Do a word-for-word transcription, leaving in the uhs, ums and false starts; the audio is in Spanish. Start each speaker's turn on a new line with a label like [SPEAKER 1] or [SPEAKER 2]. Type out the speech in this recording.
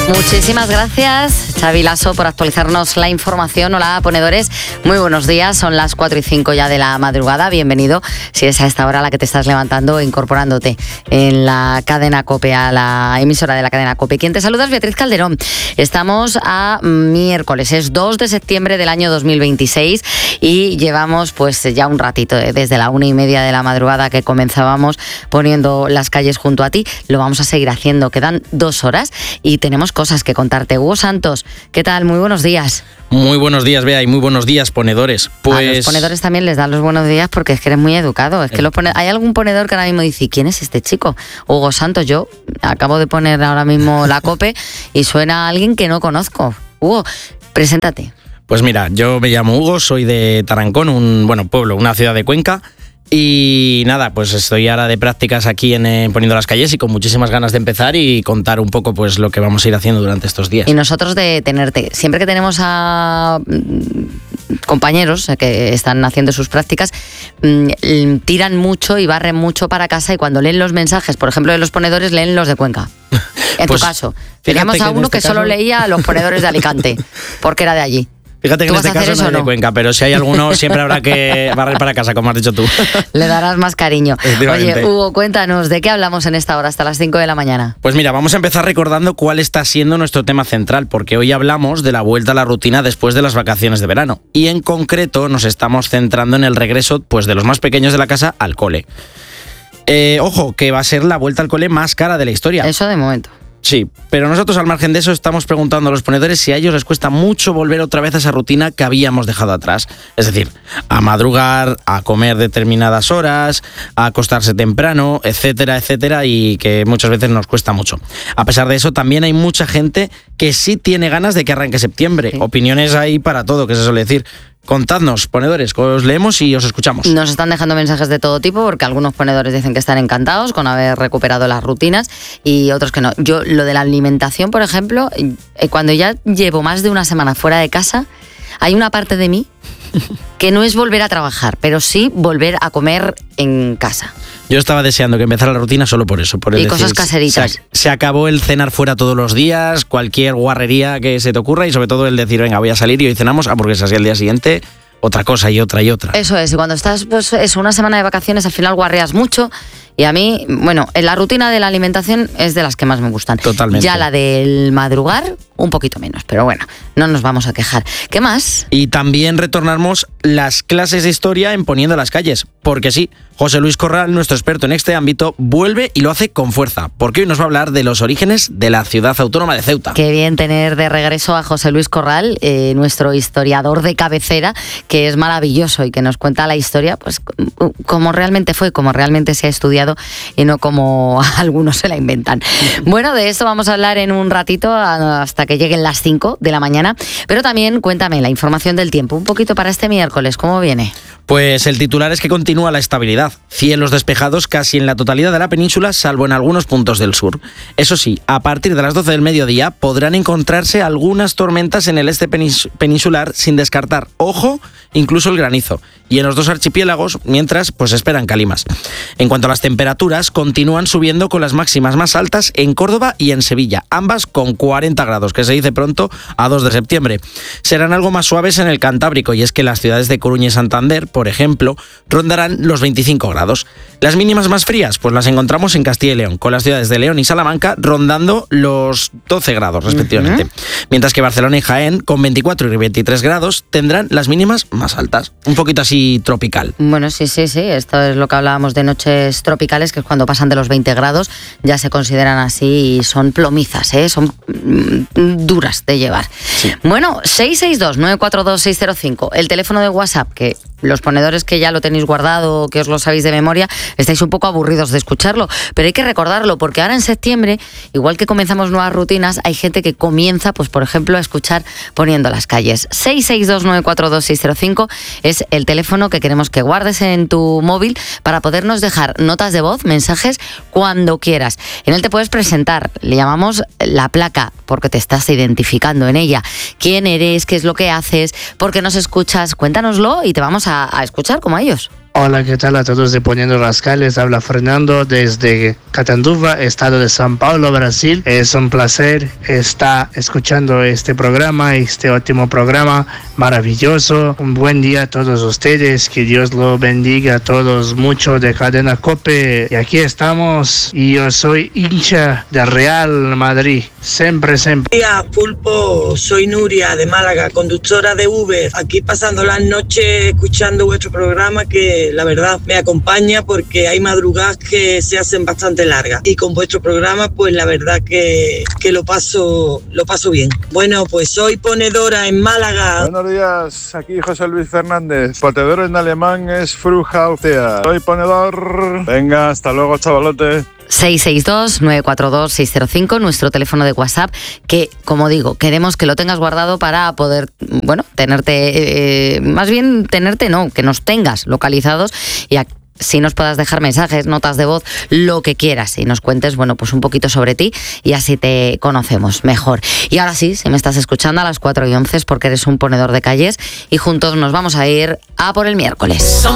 [SPEAKER 1] Muchísimas gracias, Xavi Lasso, por actualizarnos la información. Hola, ponedores, muy buenos días. Son las cuatro y cinco ya de la madrugada. Bienvenido, si es a esta hora la que te estás levantando, incorporándote en la cadena COPE, a la emisora de la cadena COPE. Quien te saluda es Beatriz Calderón. Estamos a miércoles, es dos de septiembre del año dos mil veintiséis y llevamos pues ya un ratito, desde la una y media de la madrugada que comenzábamos poniendo las calles junto a ti. Lo vamos a seguir haciendo, quedan dos horas y tenemos cosas que contarte. Hugo Santos, ¿qué tal? Muy buenos días.
[SPEAKER 2] Muy buenos días, Bea, y muy buenos días, ponedores. Pues...
[SPEAKER 1] A los ponedores también les dan los buenos días porque es que eres muy educado. Es que los pone... Hay algún ponedor que ahora mismo dice, ¿quién es este chico? Hugo Santos. Yo acabo de poner ahora mismo la COPE y suena a alguien que no conozco. Hugo, preséntate.
[SPEAKER 2] Pues mira, yo me llamo Hugo, soy de Tarancón, un bueno pueblo, una ciudad de Cuenca. Y nada, pues estoy ahora de prácticas aquí en eh, Poniendo las Calles y con muchísimas ganas de empezar y contar un poco pues lo que vamos a ir haciendo durante estos días.
[SPEAKER 1] Y nosotros de tenerte, siempre que tenemos a mm, compañeros que están haciendo sus prácticas, mm, tiran mucho y barren mucho para casa y cuando leen los mensajes, por ejemplo de los ponedores, leen los de Cuenca. En
[SPEAKER 2] pues,
[SPEAKER 1] tu caso, teníamos a uno este que caso... solo leía a los ponedores de Alicante, porque era de allí.
[SPEAKER 2] Fíjate que en este caso no es de Cuenca, pero si hay alguno siempre habrá que barrer para casa, como has dicho tú.
[SPEAKER 1] Le darás más cariño. Oye, Hugo, cuéntanos, ¿de qué hablamos en esta hora hasta las cinco de la mañana?
[SPEAKER 2] Pues mira, vamos a empezar recordando cuál está siendo nuestro tema central, porque hoy hablamos de la vuelta a la rutina después de las vacaciones de verano. Y en concreto nos estamos centrando en el regreso pues, de los más pequeños de la casa al cole. Eh, ojo, que va a ser la vuelta al cole más cara de la historia.
[SPEAKER 1] Eso de momento.
[SPEAKER 2] Sí, pero nosotros al margen de eso estamos preguntando a los ponedores si a ellos les cuesta mucho volver otra vez a esa rutina que habíamos dejado atrás. Es decir, a madrugar, a comer determinadas horas, a acostarse temprano, etcétera, etcétera, y que muchas veces nos cuesta mucho. A pesar de eso, también hay mucha gente que sí tiene ganas de que arranque septiembre. Sí. Opiniones hay para todo, que se suele decir. Contadnos, ponedores, que os leemos y os escuchamos.
[SPEAKER 1] Nos están dejando mensajes de todo tipo, porque algunos ponedores dicen que están encantados con haber recuperado las rutinas y otros que no. Yo, lo de la alimentación, por ejemplo, cuando ya llevo más de una semana fuera de casa, hay una parte de mí que no es volver a trabajar, pero sí volver a comer en casa.
[SPEAKER 2] Yo estaba deseando que empezara la rutina solo por eso. Por
[SPEAKER 1] y
[SPEAKER 2] decir,
[SPEAKER 1] cosas caseritas.
[SPEAKER 2] Se, se acabó el cenar fuera todos los días, cualquier guarrería que se te ocurra y sobre todo el decir, venga, voy a salir y hoy cenamos, ah, porque es así el día siguiente, otra cosa y otra y otra.
[SPEAKER 1] Eso es, y cuando estás pues, es una semana de vacaciones al final guarreas mucho y a mí, bueno, la rutina de la alimentación es de las que más me gustan.
[SPEAKER 2] Totalmente.
[SPEAKER 1] Ya la del madrugar, un poquito menos, pero bueno, no nos vamos a quejar. ¿Qué más?
[SPEAKER 2] Y también retornamos las clases de historia en Poniendo las Calles, porque sí, José Luis Corral, nuestro experto en este ámbito, vuelve y lo hace con fuerza, porque hoy nos va a hablar de los orígenes de la ciudad autónoma de Ceuta.
[SPEAKER 1] Qué bien tener de regreso a José Luis Corral, eh, nuestro historiador de cabecera, que es maravilloso y que nos cuenta la historia pues como realmente fue, como realmente se ha estudiado y no como algunos se la inventan. Bueno, de esto vamos a hablar en un ratito hasta que lleguen las cinco de la mañana, pero también cuéntame la información del tiempo, un poquito para este miércoles, ¿cómo viene?
[SPEAKER 2] Pues el titular es que continúa la estabilidad. Cielos despejados casi en la totalidad de la península, salvo en algunos puntos del sur. Eso sí, a partir de las doce del mediodía podrán encontrarse algunas tormentas en el este peninsular sin descartar, ojo, incluso el granizo. Y en los dos archipiélagos, mientras, pues esperan calimas. En cuanto a las temperaturas, continúan subiendo con las máximas más altas en Córdoba y en Sevilla, ambas con cuarenta grados, que se dice pronto a dos de septiembre. Serán algo más suaves en el Cantábrico, y es que las ciudades de Coruña y Santander, por ejemplo, rondarán los veinticinco grados. Las mínimas más frías, pues las encontramos en Castilla y León, con las ciudades de León y Salamanca rondando los doce grados, respectivamente. Uh-huh. Mientras que Barcelona y Jaén, con veinticuatro y veintitrés grados, tendrán las mínimas más altas. Un poquito así tropical.
[SPEAKER 1] Bueno, sí, sí, sí. Esto es lo que hablábamos de noches tropicales, que es cuando pasan de los veinte grados, ya se consideran así y son plomizas, ¿eh? Son mm, duras de llevar. Sí. Bueno, seis seis dos, nueve cuatro dos, seis cero cinco, el teléfono de WhatsApp, que los ponedores que ya lo tenéis guardado, que os lo sabéis de memoria, estáis un poco aburridos de escucharlo, pero hay que recordarlo, porque ahora en septiembre, igual que comenzamos nuevas rutinas, hay gente que comienza, pues por ejemplo, a escuchar Poniendo las Calles. seis seis dos, nueve cuatro dos, seis cero cinco es el teléfono que queremos que guardes en tu móvil para podernos dejar notas de voz, mensajes, cuando quieras. En él te puedes presentar, le llamamos la placa, porque te estás identificando en ella. ¿Quién eres? ¿Qué es lo que haces? ¿Por qué nos escuchas? Cuéntanoslo y te vamos a, a escuchar como a ellos.
[SPEAKER 3] Hola, ¿qué tal a todos de Poniendo Rascales? Habla Fernando desde Catanduva, estado de São Paulo, Brasil. Es un placer estar escuchando este programa, este último programa maravilloso. Un buen día a todos ustedes, que Dios lo bendiga a todos mucho de Cadena COPE. Y aquí estamos, y yo soy hincha de Real Madrid, siempre, siempre.
[SPEAKER 4] Hola, Pulpo, soy Nuria de Málaga, conductora de Uber, aquí pasando las noches escuchando vuestro programa, que la verdad me acompaña porque hay madrugadas que se hacen bastante largas, y con vuestro programa pues la verdad que, que lo paso lo paso bien. Bueno, pues soy ponedora en Málaga.
[SPEAKER 5] Buenos días, aquí José Luis Fernández. Ponedor en alemán es Frühaufsteher. Soy ponedor. Venga, hasta luego, chavalote.
[SPEAKER 1] seis seis dos, nueve cuatro dos, seis cero cinco, nuestro teléfono de WhatsApp, que, como digo, queremos que lo tengas guardado para poder, bueno, tenerte, eh, más bien tenerte, no, que nos tengas localizados y así nos puedas dejar mensajes, notas de voz, lo que quieras, y nos cuentes, bueno, pues un poquito sobre ti, y así te conocemos mejor. Y ahora sí, si me estás escuchando a las cuatro y once es porque eres un ponedor de calles, y juntos nos vamos a ir a por el miércoles.